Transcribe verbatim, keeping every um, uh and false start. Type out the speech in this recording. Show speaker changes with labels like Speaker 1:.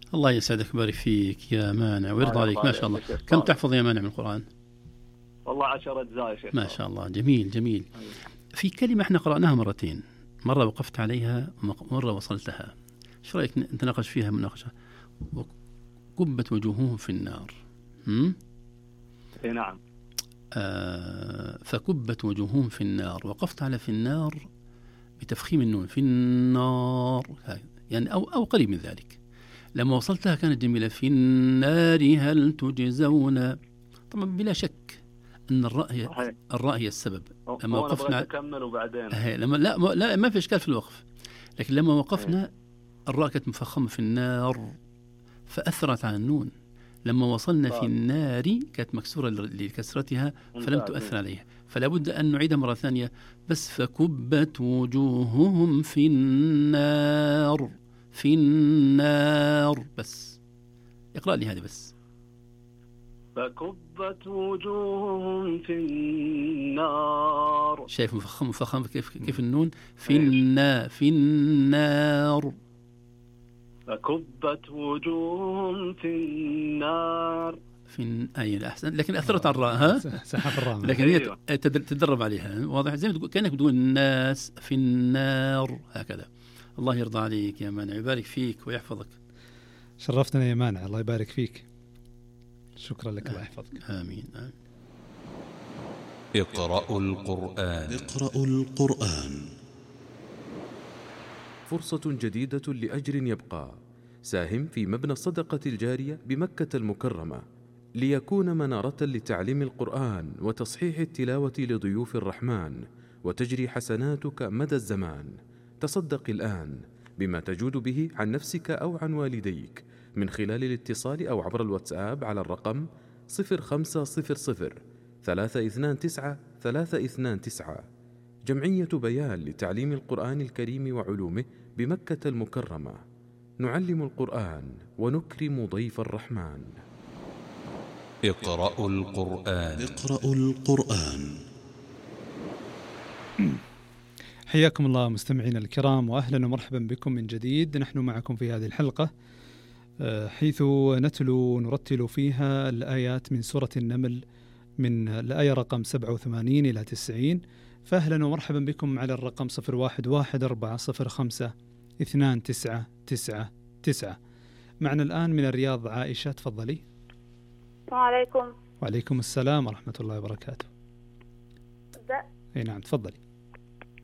Speaker 1: الله يسعدك ويبارك فيك يا مانع ويرضى عليك، ما شاء الله. كم تحفظ يا مانع من القرآن؟
Speaker 2: والله عشر أجزاء يا شيخ.
Speaker 1: ما شاء الله، جميل جميل. في كلمة احنا قرأناها مرتين، مرة وقفت عليها ومرة وصلتها، ايش رأيك نتناقش فيها مناقشة؟ كبت وجوههم في النار. هم؟
Speaker 2: اي نعم.
Speaker 1: آه فكبت وجوههم في النار، وقفت على في النار بتفخيم النون، في النار يعني أو, أو قريب من ذلك. لما وصلتها كانت جميلة، في النار هل تجزون. طبعا بلا شك أن الراء هي, الراء هي السبب.
Speaker 2: لما وقفنا أكمل وبعدين
Speaker 1: لما لا ما, لا ما في إشكال في الوقف، لكن لما وقفنا الراء كانت مفخمة في النار فأثرت على النون. لما وصلنا في النار كانت مكسورة لكسرتها فلم تؤثر عليها، فلا بد أن نعيدها مرة ثانية. بس فكبت وجوههم في النار، في النار بس. اقرأ لي هذه بس.
Speaker 2: فكبت وجوههم في النار.
Speaker 1: شايف مفخم مفخم كيف كيف النون في النار، في النار.
Speaker 2: فكبت وجوههم في النار.
Speaker 1: في أي أحسن، لكن أثرت على الراء، ها
Speaker 3: سحب الراء،
Speaker 1: لكن هي تدرب عليها. واضح زي ما تقول كأنك تقول الناس في النار هكذا. الله يرضى عليك يا مانع، يبارك فيك ويحفظك.
Speaker 3: شرفتنا يا مانع، الله يبارك فيك. شكرا لك، الله يحفظك.
Speaker 1: آمين, آمين.
Speaker 4: اقرأوا القرآن. اقرأوا القرآن.
Speaker 5: فرصة جديدة لأجر يبقى. ساهم في مبنى الصدقة الجارية بمكة المكرمة ليكون منارة لتعليم القرآن وتصحيح التلاوة لضيوف الرحمن، وتجري حسناتك مدى الزمان. تصدق الآن بما تجود به عن نفسك أو عن والديك من خلال الاتصال أو عبر الواتساب على الرقم صفر خمسة صفر صفر ثلاثة اثنان تسعة ثلاثة اثنان تسعة. جمعية بيان لتعليم القرآن الكريم وعلومه بمكة المكرمة. نعلم القرآن ونكرم ضيف الرحمن.
Speaker 4: اقرأوا القرآن. اقرأوا القرآن.
Speaker 3: حياكم الله مستمعينا الكرام، وأهلا ومرحبا بكم من جديد. نحن معكم في هذه الحلقة حيث نتلو نرتل فيها الآيات من سورة النمل من الآية رقم سبعة وثمانين إلى تسعين. فأهلا ومرحبا بكم على الرقم صفر واحد واحد أربعة صفر خمسة اثنان تسعة تسعة تسعة. معنا الآن من الرياض عائشة، تفضلي.
Speaker 6: السلام عليكم.
Speaker 3: وعليكم السلام ورحمة الله وبركاته.
Speaker 6: أبدأ؟
Speaker 3: أي نعم تفضلي.